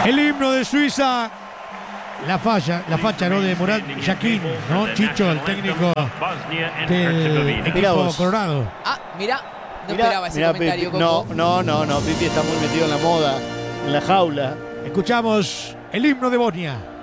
El himno de Suiza. La facha, ¿no? De Murat Yakin, ¿no? Chicho, el técnico del equipo colorado. Ah, mirá, no esperaba ese comentario, Pipi. Coco. No, Pipi está muy metido en la moda, en la jaula. Escuchamos el himno de Bosnia.